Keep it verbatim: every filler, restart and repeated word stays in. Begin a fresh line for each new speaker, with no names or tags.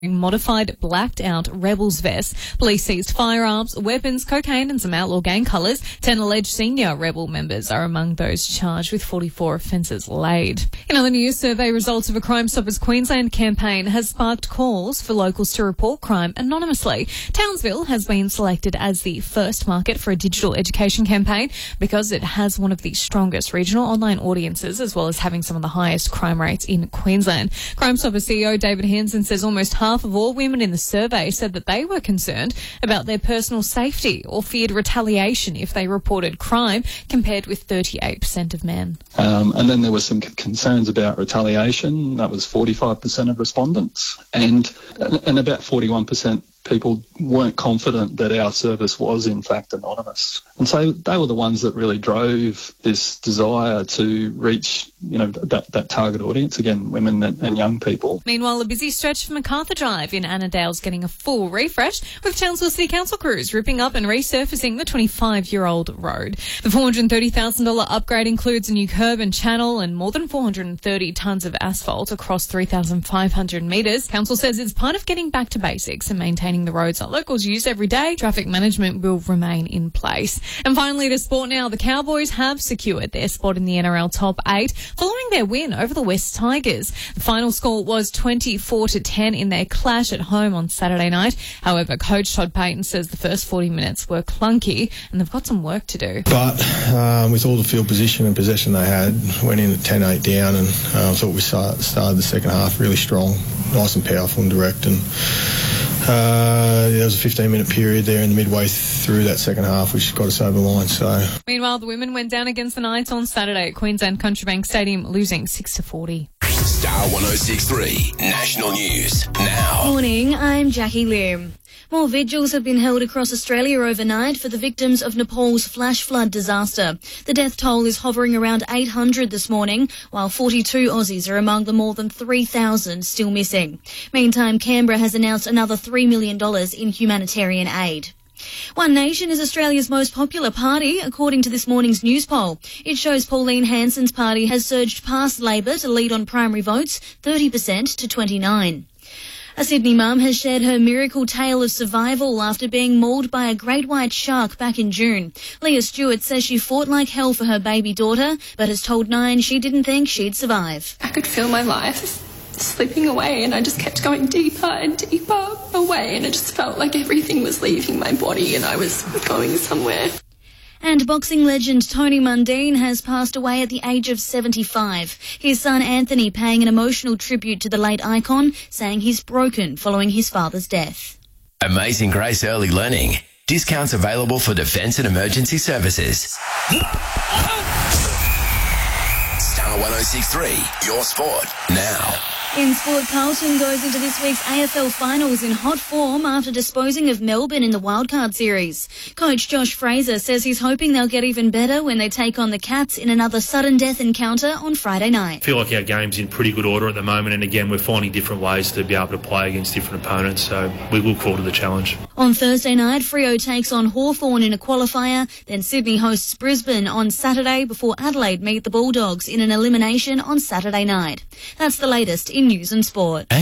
Modified blacked-out Rebels vests. Police seized firearms, weapons, cocaine and some outlaw gang colours. Ten alleged senior Rebel members are among those charged with forty-four offences laid. In other news, survey results of a Crime Stoppers Queensland campaign has sparked calls for locals to report crime anonymously. Townsville has been selected as the first market for a digital education campaign because it has one of the strongest regional online audiences as well as having some of the highest crime rates in Queensland. Crime Stoppers C E O David Hansen says almost half Half of all women in the survey said that they were concerned about their personal safety or feared retaliation if they reported crime, compared with thirty-eight percent of men.
Um, and then there were some concerns about retaliation. That was forty-five percent of respondents. And, and about forty-one percent people weren't confident that our service was in fact anonymous. And so they were the ones that really drove this desire to reach, you know, that, that target audience, again, women and, and young people.
Meanwhile, a busy stretch for MacArthur Drive in Annandale's getting a full refresh, with Townsville City Council crews ripping up and resurfacing the twenty-five-year-old road. The four hundred thirty thousand dollars upgrade includes a new curb and channel and more than four hundred thirty tonnes of asphalt across three thousand five hundred metres. Council says it's part of getting back to basics and maintaining the roads that locals use every day. Traffic management will remain in place. And finally, to sport now, the Cowboys have secured their spot in the N R L top eight following their win over the West Tigers. The final score was twenty-four to ten in their clash at home on Saturday night. However, coach Todd Payton says the first forty minutes were clunky and they've got some work to do.
But um, with all the field position and possession they had, went in at ten eight down, and I uh, thought we start, started the second half really strong, nice and powerful and direct. And Uh, there was a fifteen minute period there in the midway through that second half which got us over the line. So,
meanwhile, the women went down against the Knights on Saturday at Queensland Country Bank Stadium, losing six to forty.
Star one oh six three National News now.
Morning, I'm Jackie Lim. More vigils have been held across Australia overnight for the victims of Nepal's flash flood disaster. The death toll is hovering around eight hundred this morning, while forty-two Aussies are among the more than three thousand still missing. Meantime, Canberra has announced another three million dollars in humanitarian aid. One Nation is Australia's most popular party, according to this morning's news poll. It shows Pauline Hanson's party has surged past Labor to lead on primary votes, thirty percent to twenty-nine. A Sydney mum has shared her miracle tale of survival after being mauled by a great white shark back in June. Leah Stewart says she fought like hell for her baby daughter, but has told Nine she didn't think she'd survive.
I could feel my life slipping away, and I just kept going deeper and deeper away, and it just felt like everything was leaving my body and I was going somewhere.
And boxing legend Tony Mundine has passed away at the age of seventy-five. His son Anthony paying an emotional tribute to the late icon, saying he's broken following his father's death.
Amazing Grace Early Learning. Discounts available for defence and emergency services. Star one oh six three, your sport now.
In sport, Carlton goes into this week's A F L finals in hot form after disposing of Melbourne in the wildcard series. Coach Josh Fraser says he's hoping they'll get even better when they take on the Cats in another sudden death encounter on Friday night.
I feel like our game's in pretty good order at the moment, and again, we're finding different ways to be able to play against different opponents, so we look forward to the challenge.
On Thursday night, Freo takes on Hawthorn in a qualifier, then Sydney hosts Brisbane on Saturday before Adelaide meet the Bulldogs in an elimination on Saturday night. That's the latest in news and sport.